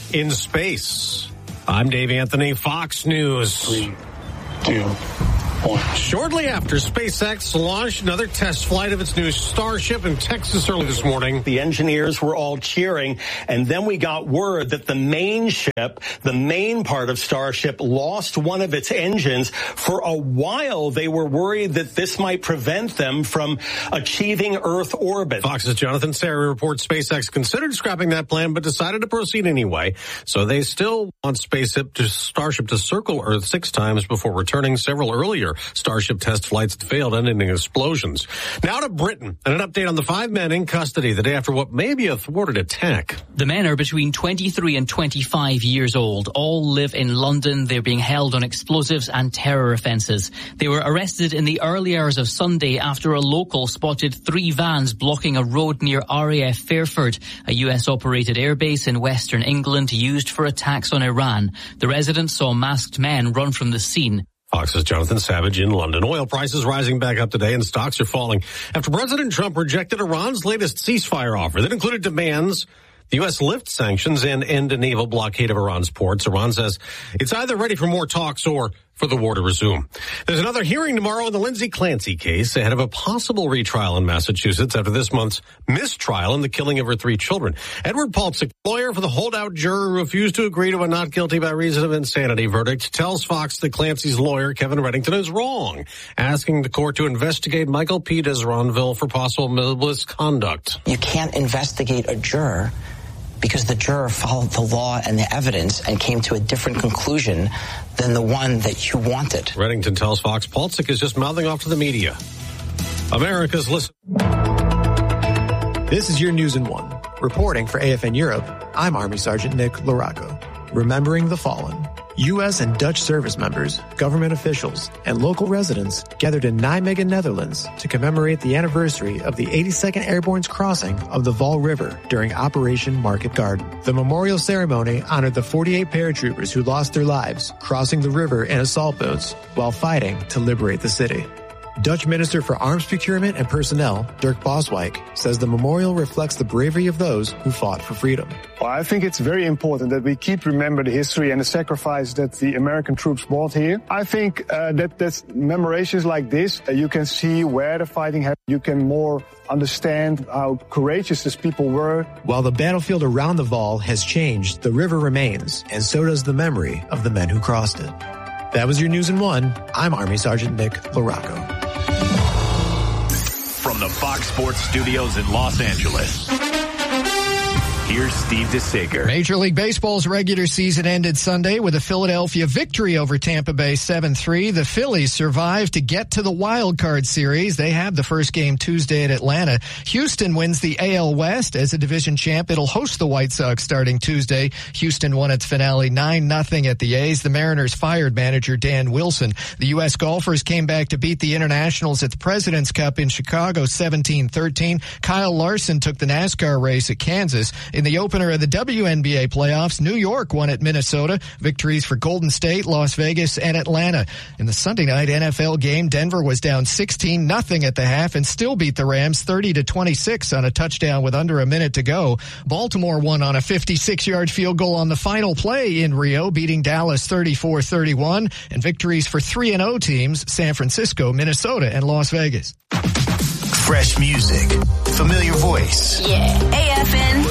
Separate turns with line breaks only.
in space. I'm Dave Anthony, Fox News.
3, 2, 1.
Shortly after SpaceX launched another test flight of its new Starship in Texas early this morning,
the engineers were all cheering, and then we got word that the main ship, the main part of Starship, lost one of its engines. For a while, they were worried that this might prevent them from achieving Earth orbit.
Fox's Jonathan Serry reports SpaceX considered scrapping that plan, but decided to proceed anyway. So they still want Starship to circle Earth 6 times before returning. Several earlier Starship test flights that failed, ending in explosions. Now to Britain, and an update on the 5 men in custody the day after what may be a thwarted attack.
The men are between 23 and 25 years old. All live in London. They're being held on explosives and terror offences. They were arrested in the early hours of Sunday after a local spotted 3 vans blocking a road near RAF Fairford, a US-operated airbase in western England used for attacks on Iran. The residents saw masked men run from the scene.
Fox's Jonathan Savage in London. Oil prices rising back up today and stocks are falling after President Trump rejected Iran's latest ceasefire offer that included demands the U.S. lift sanctions and end a naval blockade of Iran's ports. Iran says it's either ready for more talks or for the war to resume. There's another hearing tomorrow in the Lindsay Clancy case ahead of a possible retrial in Massachusetts after this month's mistrial in the killing of her 3 children. Edward Paltzik, lawyer for the holdout juror who refused to agree to a not guilty by reason of insanity verdict, tells Fox that Clancy's lawyer, Kevin Reddington, is wrong, asking the court to investigate Michael P. Desronville for possible misconduct.
You can't investigate a juror because the juror followed the law and the evidence and came to a different conclusion than the one that you wanted.
Reddington tells Fox Paltzik is just mouthing off to the media. America's listen.
This is your News in 1. Reporting for AFN Europe, I'm Army Sergeant Nick Laraco. Remembering the fallen. U.S. and Dutch service members, government officials, and local residents gathered in Nijmegen, Netherlands to commemorate the anniversary of the 82nd Airborne's crossing of the Vaal River during Operation Market Garden. The memorial ceremony honored the 48 paratroopers who lost their lives crossing the river in assault boats while fighting to liberate the city. Dutch Minister for Arms Procurement and Personnel, Dirk Boswijk, says the memorial reflects the bravery of those who fought for freedom.
Well, I think it's very important that we keep remember the history and the sacrifice that the American troops brought here. I think that commemorations like this, you can see where the fighting happened. You can more understand how courageous these people were.
While the battlefield around the Vaal has changed, the river remains, and so does the memory of the men who crossed it. That was your News in 1. I'm Army Sergeant Nick Laraco.
From the Fox Sports Studios in Los Angeles, here's Steve DeSager.
Major League Baseball's regular season ended Sunday with a Philadelphia victory over Tampa Bay 7-3. The Phillies survived to get to the wild card series. They have the first game Tuesday at Atlanta. Houston wins the AL West. As a division champ, it'll host the White Sox starting Tuesday. Houston won its finale 9-0 at the A's. The Mariners fired manager Dan Wilson. The U.S. golfers came back to beat the Internationals at the President's Cup in Chicago 17-13. Kyle Larson took the NASCAR race at Kansas. In the opener of the WNBA playoffs, New York won at Minnesota. Victories for Golden State, Las Vegas, and Atlanta. In the Sunday night NFL game, Denver was down 16-0 at the half and still beat the Rams 30-26 on a touchdown with under a minute to go. Baltimore won on a 56-yard field goal on the final play in Rio, beating Dallas 34-31. And victories for 3-0 teams, San Francisco, Minnesota, and Las Vegas.
Fresh music, familiar voice.
Yeah, AFN